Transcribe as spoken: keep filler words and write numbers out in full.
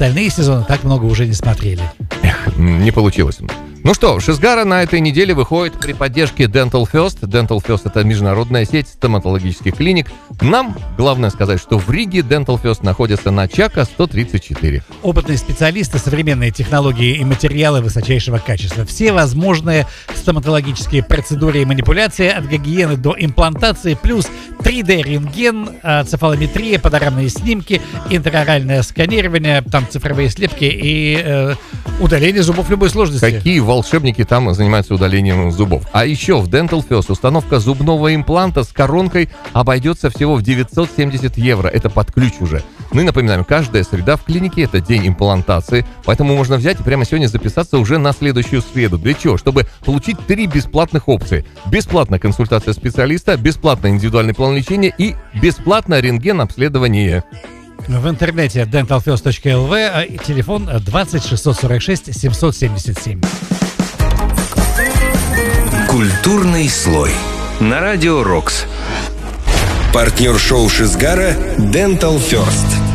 остальные сезоны так много уже не смотрели. Эх, не получилось. Ну что, Шизгара на этой неделе выходит при поддержке Dental First. Dental First — это международная сеть стоматологических клиник. Нам главное сказать, что в Риге Dental First находится на Чака сто тридцать четыре. Опытные специалисты, современные технологии и материалы высочайшего качества. Все возможные стоматологические процедуры и манипуляции от гигиены до имплантации, плюс три дэ-рентген, цефалометрия, панорамные снимки, интраоральное сканирование, там цифровые слепки и э, удаление зубов любой сложности. Какие волшебники там занимаются удалением зубов. А еще в Dental First установка зубного импланта с коронкой обойдется всего в девятьсот семьдесят евро. Это под ключ уже. Ну и напоминаем, каждая среда в клинике — это день имплантации, поэтому можно взять и прямо сегодня записаться уже на следующую среду. Для чего? Чтобы получить три бесплатных опции. Бесплатная консультация специалиста, бесплатное индивидуальный план лечения и бесплатное рентген-обследование. В интернете dental first точка эл ви, а телефон двадцать шестьсот сорок шесть семьсот семьдесят семь. Культурный слой на радио Рокс. Партнер шоу Шизгара Dental First.